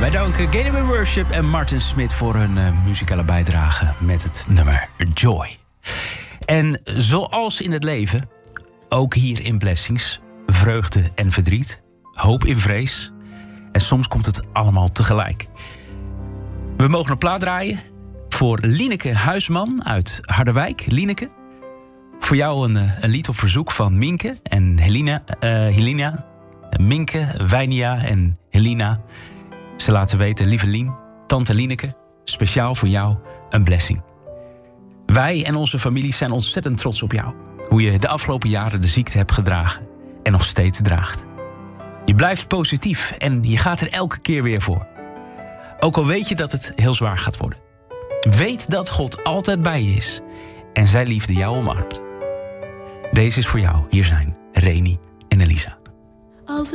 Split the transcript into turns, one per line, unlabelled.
Wij danken Gateway Worship en Martin Smith voor hun muzikale bijdrage met het nummer Joy. En zoals in het leven, ook hier in Blessings, vreugde en verdriet, hoop in vrees. En soms komt het allemaal tegelijk. We mogen een plaat draaien voor Lieneke Huisman uit Harderwijk. Lieneke, voor jou een lied op verzoek van Minke en Helena. Minke, Wijnia en Helena. Ze laten weten, lieve Lien, tante Lieneke, speciaal voor jou een blessing. Wij en onze familie zijn ontzettend trots op jou. Hoe je de afgelopen jaren de ziekte hebt gedragen en nog steeds draagt. Je blijft positief en je gaat er elke keer weer voor. Ook al weet je dat het heel zwaar gaat worden. Weet dat God altijd bij je is en zijn liefde jou omarmt. Deze is voor jou. Hier zijn Reni en Elisa.